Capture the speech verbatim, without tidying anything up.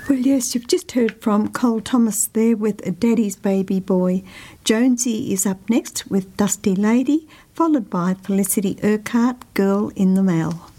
Well, yes, you've just heard from Cole Thomas there with A Daddy's Baby Boy. Jonesy is up next with Dusty Lady, followed by Felicity Urquhart, Girl in the Mail.